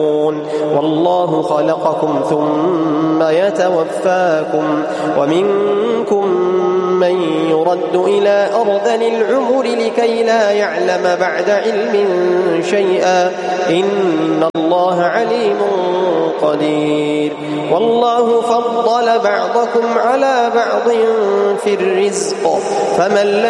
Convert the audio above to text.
والله خلقكم ثم يتوفاكم ومنكم من يرد إلى أرذل العمر لكي لا يعلم بعد علم شيئا إن الله عليم قدير والله فضل بعضكم على بعض في الرزق فما